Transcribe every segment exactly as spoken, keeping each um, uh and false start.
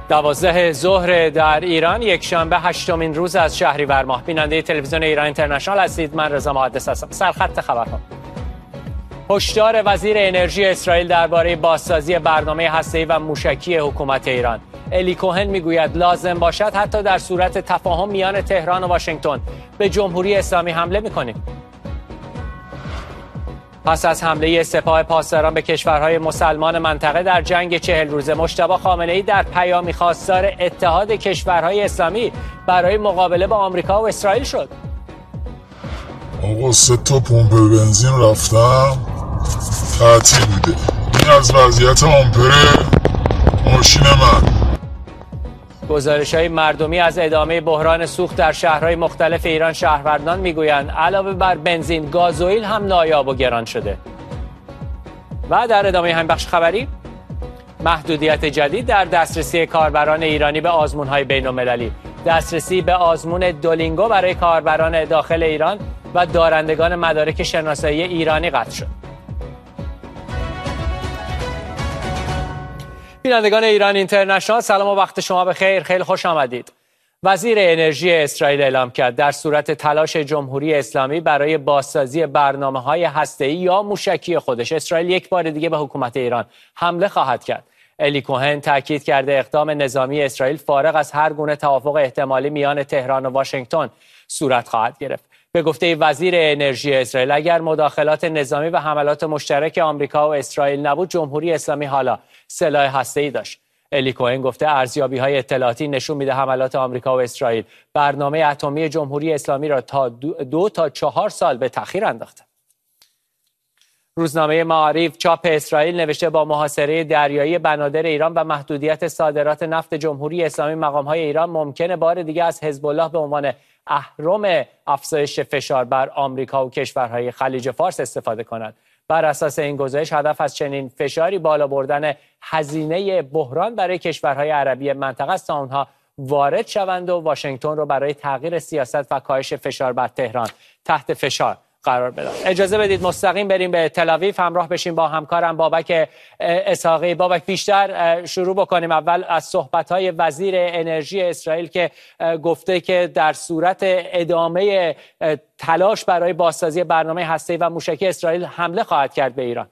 دوازده ظهر در ایران، یک شنبه هشتمین روز از شهریور ماه. بیننده تلویزیون ایران اینترنشنال هستید. من رضا محدث هستم. سرخط خبرها. هشدار وزیر انرژی اسرائیل درباره بازسازی برنامه هسته‌ای و موشکی حکومت ایران. الی کوهن میگوید لازم باشد حتی در صورت تفاهم میان تهران و واشنگتن به جمهوری اسلامی حمله می‌کنیم. پس از حمله سپاه پاسداران به کشورهای مسلمان منطقه در جنگ چهل روزه، مجتبی خامنه‌ای در پیامی خواستار اتحاد کشورهای اسلامی برای مقابله با آمریکا و اسرائیل شد. آقا سه تا پمپ بنزین رفتم تعطیل بوده. این از وضعیت آمپر ماشین من. گزارش‌های مردمی از ادامه بحران سوخت در شهرهای مختلف ایران شهروندان میگویند علاوه بر بنزین، گازوئیل هم نایاب و گران شده. و در ادامه همین بخش خبری، محدودیت جدید در دسترسی کاربران ایرانی به آزمون‌های بین‌المللی. دسترسی به آزمون دولینگو برای کاربران داخل ایران و دارندگان مدارک شناسایی ایرانی قطع شد. بینندگان ایران اینترنشنال، سلام و وقت شما بخیر. خیلی خوش آمدید. وزیر انرژی اسرائیل اعلام کرد در صورت تلاش جمهوری اسلامی برای بازسازی برنامه‌های هسته‌ای یا موشکی خودش، اسرائیل یک بار دیگه به حکومت ایران حمله خواهد کرد. الی کوهن تاکید کرده اقدام نظامی اسرائیل فارغ از هر گونه توافق احتمالی میان تهران و واشنگتن صورت خواهد گرفت. به گفته وزیر انرژی اسرائیل، اگر مداخلات نظامی و حملات مشترک آمریکا و اسرائیل نبود، جمهوری اسلامی حالا سلاح هسته‌ای داشت. الی کوهن گفته ارزیابی‌های اطلاعاتی نشون میده حملات آمریکا و اسرائیل برنامه اتمی جمهوری اسلامی را تا دو, دو تا چهار سال به تأخیر انداخته. روزنامه معارف چاپ اسرائیل نوشته با محاصره دریایی بنادر ایران و محدودیت صادرات نفت جمهوری اسلامی، مقام‌های ایران ممکنه بار دیگه از حزب الله به عنوان اهرم افزایش فشار بر آمریکا و کشورهای خلیج فارس استفاده کنند. بر اساس این گزارش، هدف از چنین فشاری بالا بردن هزینه بحران برای کشورهای عربی منطقه است تا آنها وارد شوند و واشنگتن را برای تغییر سیاست و کاهش فشار بر تهران تحت فشار قرار بدن. اجازه بدید مستقیم بریم به تل آویو، همراه بشیم با همکارم بابک اسحاقی. بابک، بیشتر شروع بکنیم اول از صحبت‌های وزیر انرژی اسرائیل که گفته که در صورت ادامه تلاش برای بازسازی برنامه هسته‌ای و موشکی، اسرائیل حمله خواهد کرد به ایران.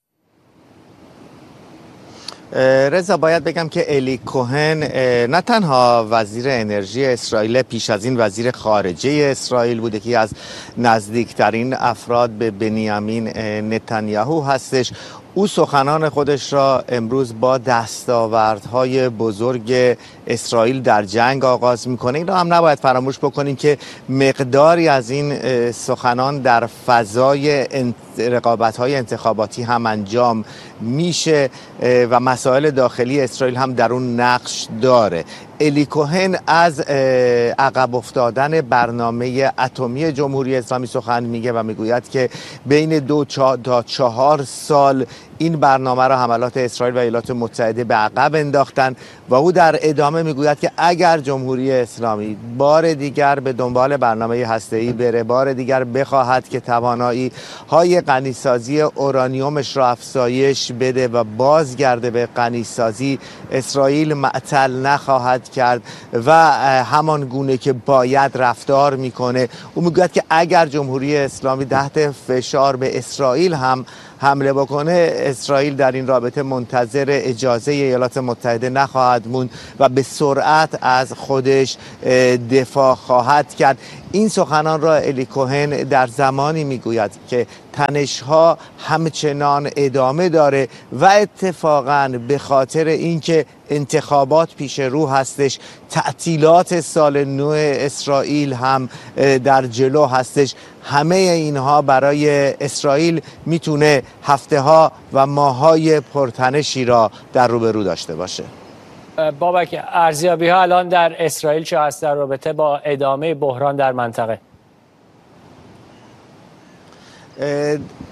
رضا، باید بگم که الی کوهن نه تنها وزیر انرژی اسرائیل، پیش از این وزیر خارجه اسرائیل بوده که از نزدیکترین افراد به بنیامین نتانیاهو هستش. او سخنان خودش را امروز با دستاوردهای بزرگ اسرائیل در جنگ آغاز میکنه. این را هم نباید فراموش بکنیم که مقداری از این سخنان در فضای رقابت‌های انتخاباتی هم انجام میشه و مسائل داخلی اسرائیل هم در اون نقش داره. الی کوهن از عقب افتادن برنامه اتمی جمهوری اسلامی سخن میگه و میگوید که بین دو تا چهار سال این برنامه را حملات اسرائیل و ایالات متحده به عقب انداختن و او در ادامه میگوید که اگر جمهوری اسلامی بار دیگر به دنبال برنامه هسته‌ای بره، بار دیگر بخواهد که توانایی های غنیسازی اورانیومش را افزایش بده و بازگرده به غنیسازی، اسرائیل معطل نخواهد کرد و همان گونه که باید رفتار میکنه. او میگوید که اگر جمهوری اسلامی تحت فشار به اسرائیل هم حمله بکنه، اسرائیل در این رابطه منتظر اجازه ایالات متحده نخواهد موند و به سرعت از خودش دفاع خواهد کرد. این سخنان را الی کوهن در زمانی میگوید که تنش‌ها همچنان ادامه داره و اتفاقاً به خاطر اینکه انتخابات پیش رو هستش، تعطیلات سال نو اسرائیل هم در جلو هستش، همه اینها برای اسرائیل میتونه هفته ها و ماه های پرتنشی را در روبرو داشته باشه. بابک، ارزیابی ها الان در اسرائیل چه هست در رابطه با ادامه بحران در منطقه؟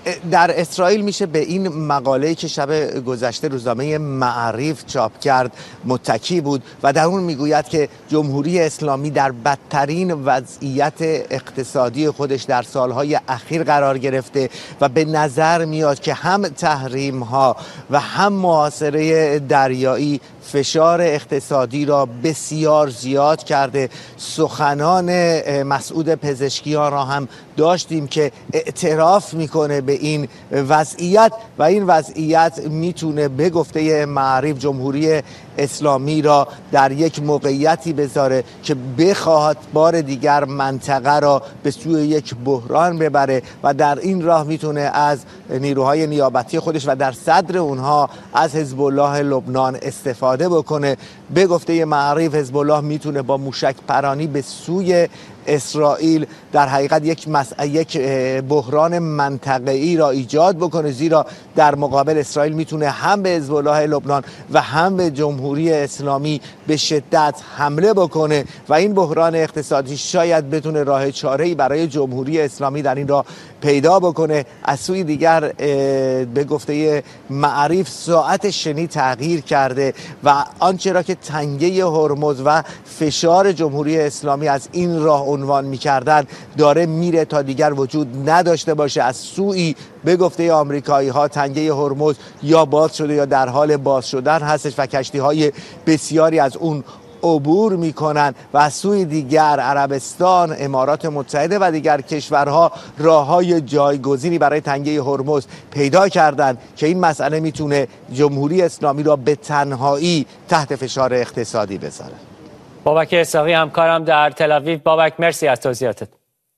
در اسرائیل میشه به این مقاله‌ای که شب گذشته روزنامه معریف چاپ کرد متکی بود و در اون میگوید که جمهوری اسلامی در بدترین وضعیت اقتصادی خودش در سالهای اخیر قرار گرفته و به نظر میاد که هم تحریم ها و هم محاصره دریایی فشار اقتصادی را بسیار زیاد کرده. سخنان مسعود پزشکیان را هم داشتیم که اعتراف میکنه به این وضعیت و این وضعیت میتونه به گفته معریف جمهوری اسلامی را در یک موقعیتی بذاره که بخواهد بار دیگر منطقه را به سوی یک بحران ببره و در این راه میتونه از نیروهای نیابتی خودش و در صدر اونها از حزب الله لبنان استفاده بکنه. به گفته معریف حزب الله میتونه با موشک پرانی به سوی اسرائیل در حقیقت یک مسئله یک بحران منطقه‌ای را ایجاد بکنه، زیرا در مقابل اسرائیل میتونه هم به حزب الله لبنان و هم به جمهوری اسلامی به شدت حمله بکنه و این بحران اقتصادی شاید بتونه راه چاره‌ای برای جمهوری اسلامی در این راه پیدا بکنه. از سوی دیگر به گفته معریف ساعت شنی تغییر کرده و آنچه را که تنگه هرمز و فشار جمهوری اسلامی از این راه عنوان می‌کردن داره میره تا دیگر وجود نداشته باشه. از سوی به گفته آمریکایی ها تنگه هرمز یا باز شده یا در حال باز شدن هستش و کشتی‌های بسیاری از اون عبور میکنن و از سوی دیگر عربستان، امارات متحده و دیگر کشورها راههای جایگزینی برای تنگه هرمز پیدا کردند که این مسئله میتونه جمهوری اسلامی را به تنهایی تحت فشار اقتصادی بذاره. بابک اسحاقی همکارم در تل آویو. بابک مرسی از توضیحاتت.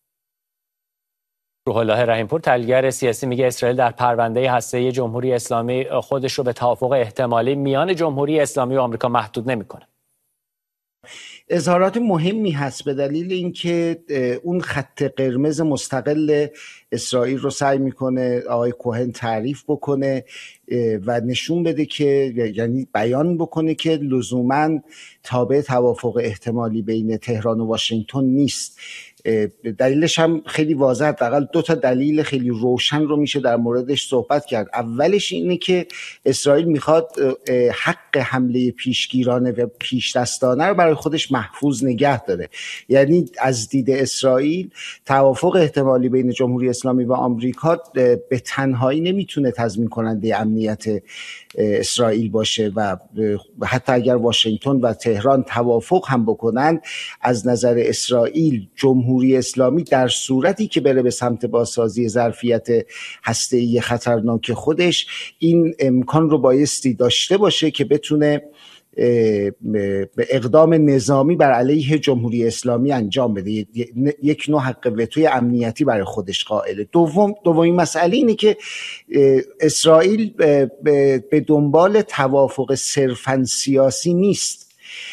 روح الله رحیم‌پور تحلیلگر سیاسی میگه اسرائیل در پرونده هسته‌ای جمهوری اسلامی خودش رو به توافق احتمالی میان جمهوری اسلامی و آمریکا محدود نمیکنه. اظهارات مهمی هست به دلیل اینکه اون خط قرمز مستقل اسرائیل رو سعی میکنه آقای کوهن تعریف بکنه و نشون بده که یعنی بیان بکنه که لزوماً تابع توافق احتمالی بین تهران و واشنگتن نیست. دلیلش هم خیلی واضحه، حداقل دو تا دلیل خیلی روشن رو میشه در موردش صحبت کرد. اولش اینه که اسرائیل میخواد حق حمله پیشگیرانه و پیشدستانه رو برای خودش محفوظ نگه داره. یعنی از دید اسرائیل توافق احتمالی بین جمهوری اسلامی و آمریکا به تنهایی نمیتونه تضمین کننده امنیت اسرائیل باشه و حتی اگر واشنگتن و تهران توافق هم بکنن، از نظر اسرائیل جمهوری اسلامی در صورتی که بره به سمت بازسازی ظرفیت هسته‌ای خطرناک خودش، این امکان رو بایستی داشته باشه که بتونه به اقدام نظامی بر علیه جمهوری اسلامی انجام بده، یک نوع حق وتوی امنیتی برای خودش قائله. دوم دومین مسئله اینه که اسرائیل به دنبال توافق صرفاً سیاسی نیست.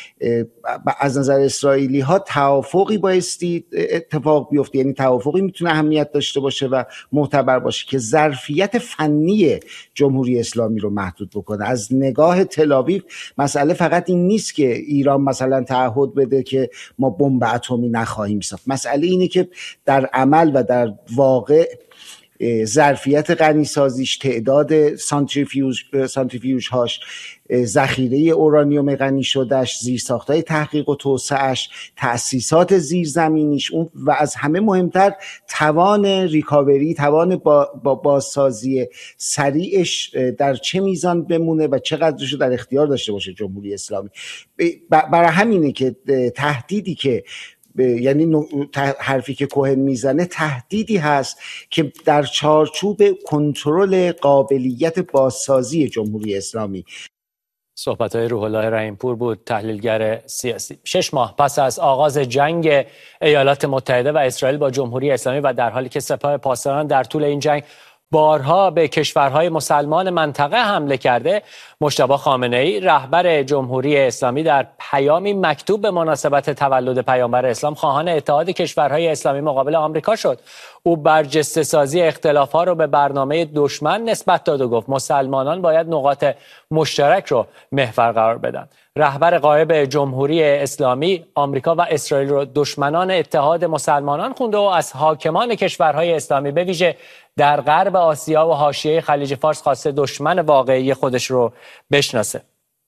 از نظر اسرائیلی ها توافقی بایستی اتفاق بیفته، یعنی توافقی میتونه اهمیت داشته باشه و معتبر باشه که ظرفیت فنی جمهوری اسلامی رو محدود بکنه. از نگاه تل آویو مسئله فقط این نیست که ایران مثلا تعهد بده که ما بمب اتمی نخواهیم ساخت، مسئله اینه که در عمل و در واقع ظرفیت غنی سازیش، تعداد سانتریفیوژ سانتریفیوژ هاش، ذخیره اورانیوم غنی شدهش، زیرساخت‌های تحقیق و توسعه‌اش، تأسیسات زیرزمینیش اون و از همه مهمتر توان ریکاوری، توان با با بازسازی سریعش در چه میزان بمونه و چقدرش رو در اختیار داشته باشه جمهوری اسلامی. برای همینه که تهدیدی که یعنی حرفی که کوهن میزنه تهدیدی هست که در چارچوب کنترل قابلیت بازسازی جمهوری اسلامی. صحبت‌های روح الله رحیم‌پور بود، تحلیلگر سیاسی. شش ماه پس از آغاز جنگ ایالات متحده و اسرائیل با جمهوری اسلامی و در حالی که سپاه پاسداران در طول این جنگ بارها به کشورهای مسلمان منطقه حمله کرده، مجتبی خامنه‌ای رهبر جمهوری اسلامی در پیامی مکتوب به مناسبت تولد پیامبر اسلام خواهان اتحاد کشورهای اسلامی مقابل آمریکا شد. او برجسته سازی اختلاف‌ها را به برنامه دشمن نسبت داد و گفت مسلمانان باید نقاط مشترک رو محور قرار بدن. رهبر غایب جمهوری اسلامی آمریکا و اسرائیل رو دشمنان اتحاد مسلمانان خونده و از حاکمان کشورهای اسلامی به ویژه در غرب آسیا و حاشیه خلیج فارس خواسته دشمن واقعی خودش رو بشناسه.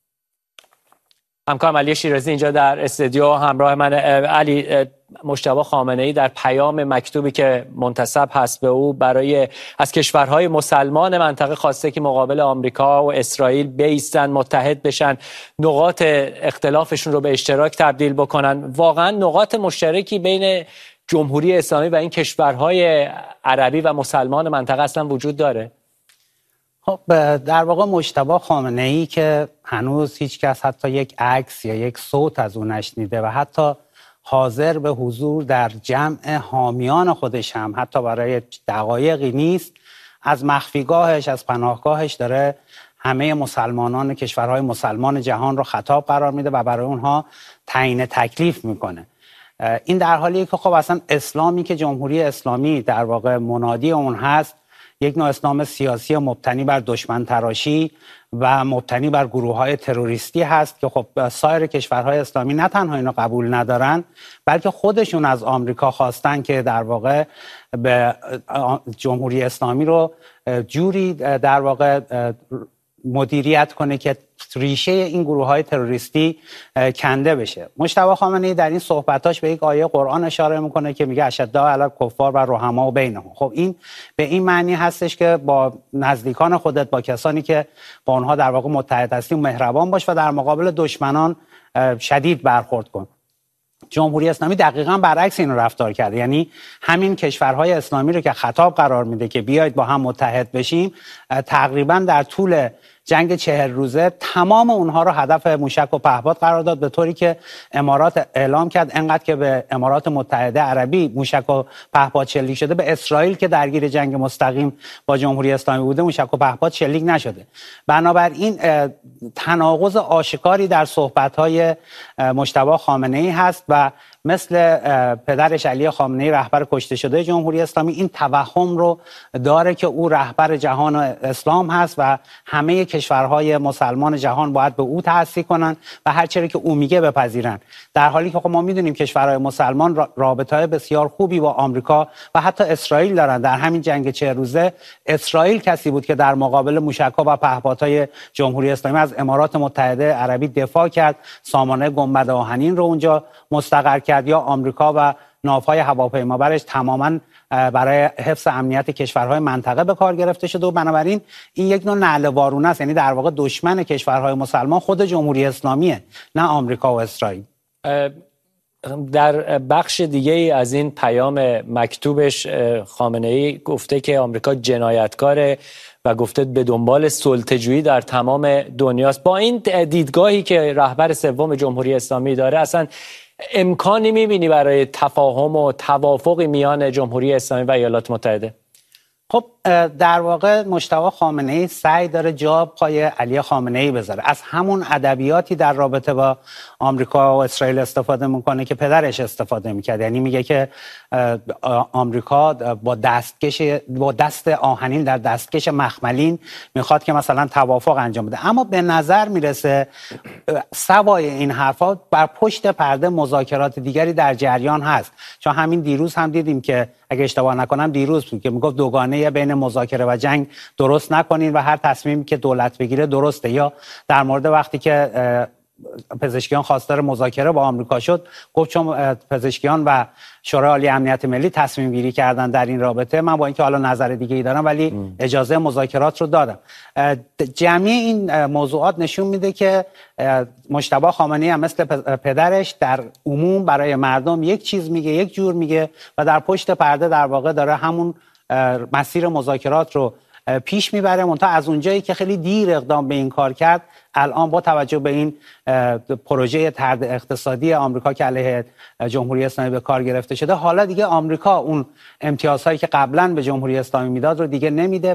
همکارم علی شیرازی اینجا در استودیو همراه من. علی، مجتبی خامنه‌ای در پیام مکتوبی که منتسب هست به او برای از کشورهای مسلمان منطقه خواسته که مقابل آمریکا و اسرائیل بایستن، متحد بشن، نقاط اختلافشون رو به اشتراک تبدیل بکنن. واقعا نقاط مشترکی بین جمهوری اسلامی و این کشورهای عربی و مسلمان منطقه اصلا وجود داره؟ خب در واقع مجتبی خامنه‌ای که هنوز هیچ کس حتی یک عکس یا یک صوت از اون نشنیده و حتی حاضر به حضور در جمع حامیان خودش هم حتی برای دقایقی نیست، از مخفیگاهش، از پناهگاهش داره همه مسلمانان کشورهای مسلمان جهان رو خطاب قرار میده و برای اونها تعیین تکلیف میکنه. این در حالیه که خب اصلا اسلامی که جمهوری اسلامی در واقع منادی اون هست یک نوع اسلام سیاسی مبتنی بر دشمن تراشی و مبتنی بر گروه‌های تروریستی هست که خب سایر کشورهای اسلامی نه تنها اینو قبول ندارن بلکه خودشون از آمریکا خواستن که در واقع به جمهوری اسلامی رو جوری در واقع مدیریت کنه که ریشه این گروه‌های تروریستی کنده بشه. مجتبی خامنه‌ای در این صحبتاش به یک آیه قرآن اشاره میکنه که میگه اشداء علی الکفار و رحماء بینهم. خب این به این معنی هستش که با نزدیکان خودت، با کسانی که با اونها در واقع متحد هستی مهربان باش و در مقابل دشمنان شدید برخورد کن. جمهوری اسلامی دقیقاً برعکس این رفتار کرده، یعنی همین کشورهای اسلامی رو که خطاب قرار میده که بیایید با هم متحد بشیم، تقریباً در طول جنگ چهل روزه تمام اونها رو هدف موشک و پهپاد قرار داد، به طوری که امارات اعلام کرد انقدر که به امارات متحده عربی موشک و پهپاد شلیک شده، به اسرائیل که درگیر جنگ مستقیم با جمهوری اسلامی بوده موشک و پهپاد شلیک نشده. بنابراین تناقض آشکاری در صحبت‌های مجتبی خامنه‌ای هست و مثل پدرش علی خامنه‌ای رهبر کشته شده جمهوری اسلامی این توهم رو داره که او رهبر جهان اسلام هست و همه کشورهای مسلمان جهان باید به او تأسی کنن و هر چیزی که او میگه بپذیرن، در حالی که خب ما میدونیم کشورهای مسلمان رابطه‌های بسیار خوبی با آمریکا و حتی اسرائیل دارن. در همین جنگ چهل روزه اسرائیل کسی بود که در مقابل موشک‌ها و پهپادهای جمهوری اسلامی از امارات متحده عربی دفاع کرد، سامانه گنبد آهنین رو اونجا مستقر کرد، یا آمریکا و ناوهای هواپیمابرش تماما برای حفظ امنیت کشورهای منطقه به کار گرفته شده و بنابراین این یک نوع نعل وارونه است، یعنی در واقع دشمن کشورهای مسلمان خود جمهوری اسلامیه، نه آمریکا و اسرائیل. در بخش دیگه ای از این پیام مکتوبش خامنه‌ای گفته که آمریکا جنایتکاره و گفته به دنبال سلطه‌جویی در تمام دنیاست. با این دیدگاهی که رهبر سوم جمهوری اسلامی داره، اصلا امکانی می‌بینی برای تفاهم و توافقی میان جمهوری اسلامی و ایالات متحده؟ خب در واقع مجتبی خامنه‌ای سعی داره جا پای علی خامنه‌ای بذاره، از همون ادبیاتی در رابطه با آمریکا و اسرائیل استفاده میکنه که پدرش استفاده میکرد، یعنی میگه که آمریکا با دستکش با دست آهنین در دستکش مخملین میخواد که مثلا توافق انجام بده. اما به نظر میرسه سوای این حرفا بر پشت پرده مذاکرات دیگری در جریان هست، چون همین دیروز هم دیدیم که اگه اشتباه نکنم دیروز بود که میگفت دوگانه بین مذاکره و جنگ درست نکنین و هر تصمیمی که دولت بگیره درسته. یا در مورد وقتی که پزشکیان خواستار مذاکره با آمریکا شد، گفت چون پزشکیان و شورای عالی امنیت ملی تصمیم گیری کردن در این رابطه، من با اینکه حالا نظر دیگه ای دارم ولی ام. اجازه مذاکرات رو دادم. جمعی این موضوعات نشون میده که مجتبی خامنه‌ای هم مثل پدرش در عموم برای مردم یک چیز میگه، یک جور میگه و در پشت پرده در واقع داره همون مسیر مذاکرات رو پیش میبره، منتها از اونجایی که خیلی دیر اقدام به این کار کرد، الان با توجه به این پروژه طرد اقتصادی آمریکا که علیه جمهوری اسلامی به کار گرفته شده، حالا دیگه آمریکا اون امتیازهایی که قبلا به جمهوری اسلامی میداد رو دیگه نمیده.